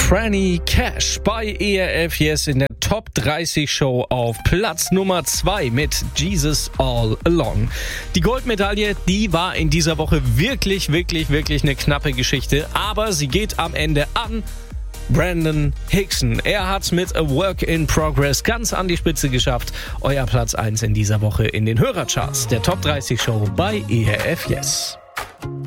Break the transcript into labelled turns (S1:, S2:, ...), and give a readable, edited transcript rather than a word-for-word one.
S1: Franny Cash bei ERF Yes in der Top 30 Show auf Platz Nummer 2 mit Jesus All Along. Die Goldmedaille, die war in dieser Woche wirklich eine knappe Geschichte, aber sie geht am Ende an Brandon Hickson. Er hat's mit A Work in Progress ganz an die Spitze geschafft. Euer Platz 1 in dieser Woche in den Hörercharts der Top 30 Show bei ERF Yes.